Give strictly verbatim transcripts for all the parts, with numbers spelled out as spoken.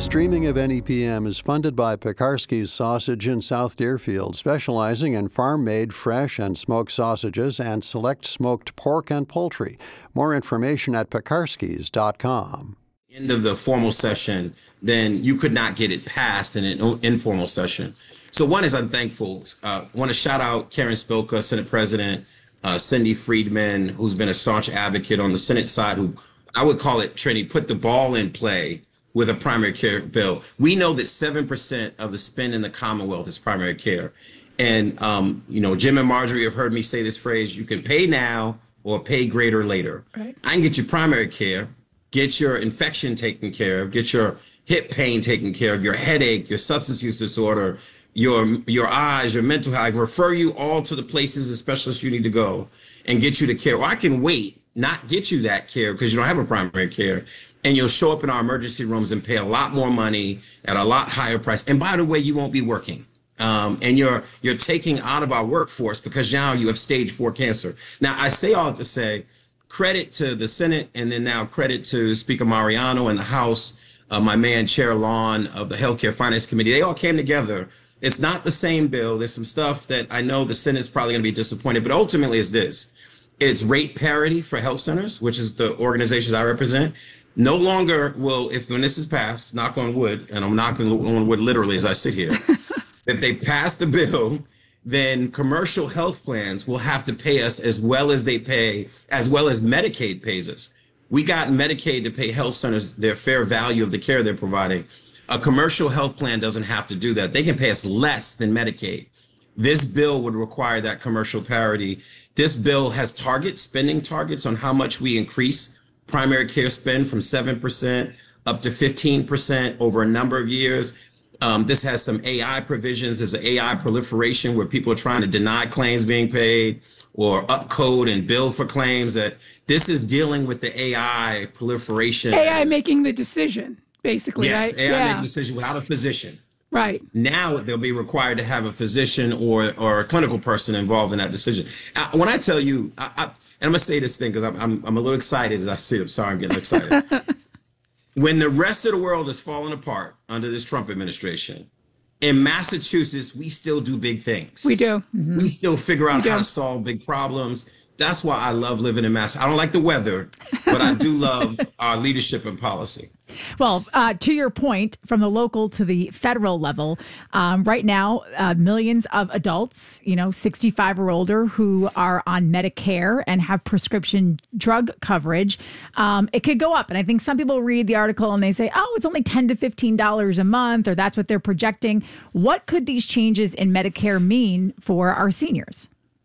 Streaming of N E P M is funded by Pekarsky's Sausage in South Deerfield, specializing in farm-made fresh and smoked sausages and select smoked pork and poultry. More information at pekarskys dot com. End of the formal session, then you could not get it passed in an informal session. So one is I'm thankful. I uh, want to shout out Karen Spilka, Senate President, uh, Cindy Friedman, who's been a staunch advocate on the Senate side, who I would call it, Trini, put the ball in play with a primary care bill. We know that seven percent of the spend in the Commonwealth is primary care. And, um, you know, Jim and Marjorie have heard me say this phrase, you can pay now or pay greater later. Right. I can get you primary care, get your infection taken care of, get your hip pain taken care of, your headache, your substance use disorder, your your eyes, your mental health. I can refer you all to the places and specialists you need to go and get you the care. Or I can wait, not get you that care because you don't have a primary care. And you'll show up in our emergency rooms and pay a lot more money at a lot higher price. And by the way, you won't be working. Um, and you're you're taking out of our workforce because now you have stage four cancer. Now, I say all to say credit to the Senate and then now credit to Speaker Mariano and the House, uh, my man, Chair Lawn of the Healthcare Finance Committee. They all came together. It's not the same bill. There's some stuff that I know the Senate's probably going to be disappointed, but ultimately it's this. It's rate parity for health centers, which is the organizations I represent. No longer will, if when this is passed, knock on wood, and I'm knocking on wood literally as I sit here, if they pass the bill, then commercial health plans will have to pay us as well as they pay, as well as Medicaid pays us. We got Medicaid to pay health centers their fair value of the care they're providing. A commercial health plan doesn't have to do that. They can pay us less than Medicaid. This bill would require that commercial parity. This bill has target spending targets on how much we increase primary care spend from seven percent up to fifteen percent over a number of years. Um, this has some A I provisions. There's an A I proliferation where people are trying to deny claims being paid or upcode and bill for claims. That this is dealing with the A I proliferation. A I making the decision, basically, yes, right? A I yeah. making the decision without a physician. Right. Now they'll be required to have a physician or or a clinical person involved in that decision. Uh, when I tell you, I, I, and I'm gonna say this thing because I'm, I'm I'm a little excited as I see it. I'm sorry, I'm getting excited. When the rest of the world is falling apart under this Trump administration, in Massachusetts, we still do big things. We do. Mm-hmm. We still figure out how to solve big problems. That's why I love living in Mass. I don't like the weather, but I do love our leadership and policy. Well, uh, to your point, from the local to the federal level, um, right now, uh, millions of adults, you know, sixty-five or older who are on Medicare and have prescription drug coverage, um, it could go up. And I think some people read the article and they say, oh, it's only ten to fifteen dollars a month, or that's what they're projecting. What could these changes in Medicare mean for our seniors?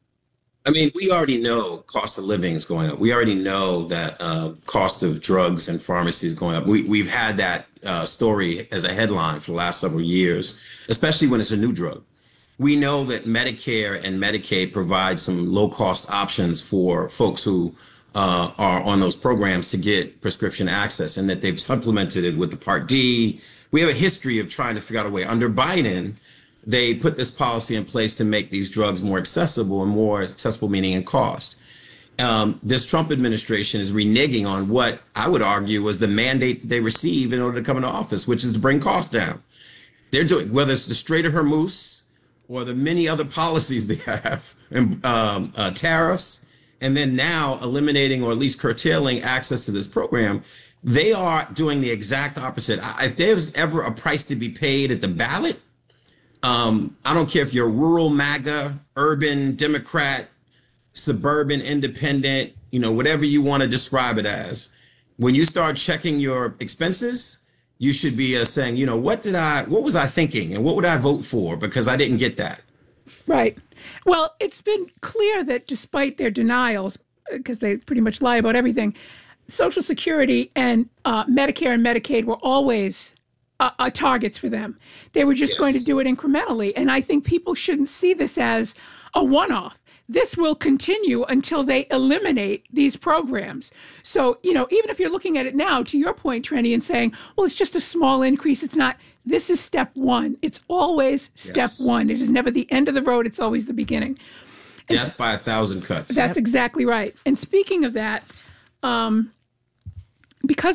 I mean, we already know cost of living is going up. We already know that uh, cost of drugs and pharmacy is going up. We, we've had that uh, story as a headline for the last several years, especially when it's a new drug. We know that Medicare and Medicaid provide some low cost options for folks who uh, are on those programs to get prescription access, and that they've supplemented it with the Part D. We have a history of trying to figure out a way. Under Biden, they put this policy in place to make these drugs more accessible, and more accessible meaning in cost. Um, this Trump administration is reneging on what I would argue was the mandate that they received in order to come into office, which is to bring costs down. They're doing, whether it's the Strait of Hormuz or the many other policies they have, and um, uh, tariffs, and then now eliminating or at least curtailing access to this program, they are doing the exact opposite. If there's ever a price to be paid at the ballot, Um, I don't care if you're rural MAGA, urban Democrat, suburban independent, you know, whatever you want to describe it as. When you start checking your expenses, you should be uh, saying, you know, what did I, what was I thinking and what would I vote for? Because I didn't get that. Right. Well, it's been clear that despite their denials, because they pretty much lie about everything, Social Security and uh, Medicare and Medicaid were always Uh, uh, targets for them. They were just Yes. going to do it incrementally. And I think people shouldn't see this as a one-off. This will continue until they eliminate these programs. So, you know, even if you're looking at it now, to your point, Trenny, and saying, well, it's just a small increase, it's not, this is step one. It's always step Yes. one. It is never the end of the road. It's always the beginning. And Death by a thousand cuts. that's Yep. exactly right. And speaking of that, um, because